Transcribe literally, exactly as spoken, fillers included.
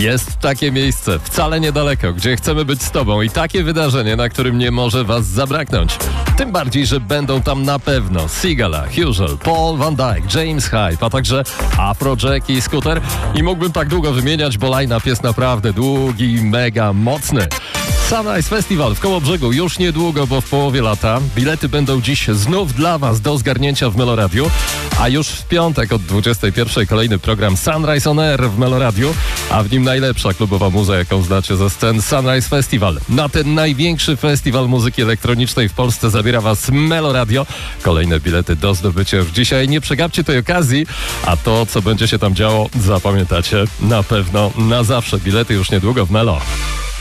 Jest takie miejsce, wcale niedaleko, gdzie chcemy być z tobą i takie wydarzenie, na którym nie może was zabraknąć. Tym bardziej, że będą tam na pewno Sigala, Huzel, Paul Van Dyk, James Hype, a także Afrojack i Scooter. I mógłbym tak długo wymieniać, bo line-up jest naprawdę długi, mega mocny. Sunrise Festival w Kołobrzegu już niedługo, bo w połowie lata. Bilety będą dziś znów dla was do zgarnięcia w Meloradiu, a już w piątek od dwudziestej pierwszej kolejny program Sunrise on Air w Meloradiu, a w nim najlepsza klubowa muza, jaką znacie ze scen Sunrise Festival. Na ten największy festiwal muzyki elektronicznej w Polsce zabiera was Meloradio. Kolejne bilety do zdobycia już dzisiaj. Nie przegapcie tej okazji, a to, co będzie się tam działo, zapamiętacie na pewno na zawsze. Bilety już niedługo w Melo.